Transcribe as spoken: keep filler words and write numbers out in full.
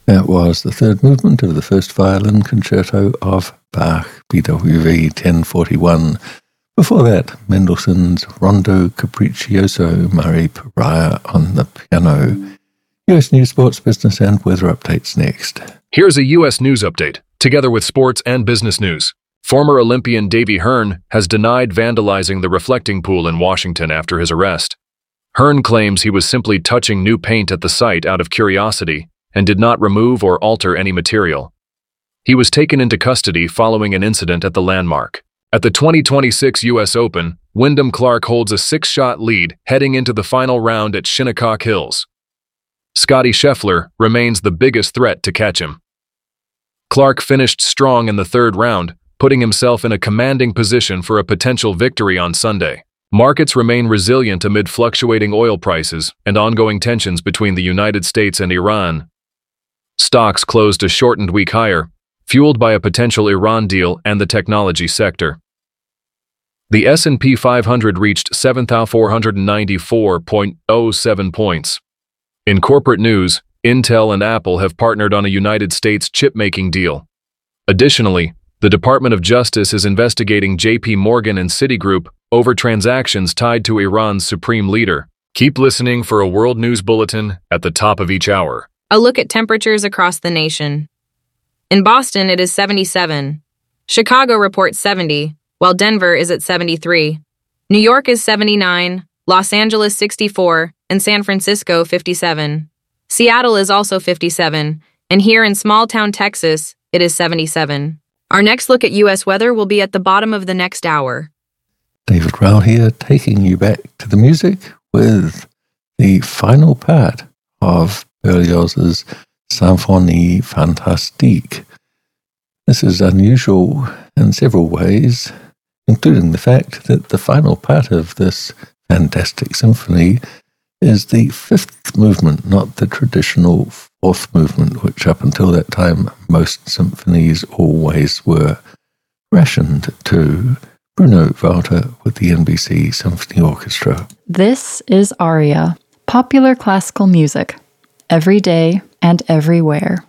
That was the third movement of the first violin concerto of Bach, B W V ten forty-one. Before that, Mendelssohn's Rondo Capriccioso, Murray Pariah on the piano. U S News, Sports, Business, and Weather updates next. Here's a U S News update, together with sports and business news. Former Olympian Davey Hearn has denied vandalizing the reflecting pool in Washington after his arrest. Hearn claims he was simply touching new paint at the site out of curiosity and did not remove or alter any material. He was taken into custody following an incident at the landmark. At the twenty twenty-six U S Open, Wyndham Clark holds a six-shot lead heading into the final round at Shinnecock Hills. Scottie Scheffler remains the biggest threat to catch him. Clark finished strong in the third round, putting himself in a commanding position for a potential victory on Sunday. Markets remain resilient amid fluctuating oil prices and ongoing tensions between the United States and Iran. Stocks closed a shortened week higher, fueled by a potential Iran deal and the technology sector. The S and P five hundred reached seven thousand four hundred ninety-four point zero seven points. In corporate news, Intel and Apple have partnered on a United States chip-making deal. Additionally, the Department of Justice is investigating J P Morgan and Citigroup over transactions tied to Iran's supreme leader. Keep listening for a world news bulletin at the top of each hour. A look at temperatures across the nation. In Boston, it is seventy-seven. Chicago reports seventy, while Denver is at seventy-three. New York is seventy-nine, Los Angeles sixty-four, and San Francisco fifty-seven. Seattle is also fifty-seven, and here in small-town Texas, it is seventy-seven. Our next look at U S weather will be at the bottom of the next hour. David Rowell here, taking you back to the music with the final part of Berlioz's Symphonie Fantastique. This is unusual in several ways, including the fact that the final part of this fantastic symphony is the fifth movement, not the traditional fourth movement, which up until that time most symphonies always were rationed to. Bruno Walter with the N B C Symphony Orchestra. This is Aria, popular classical music, every day and everywhere.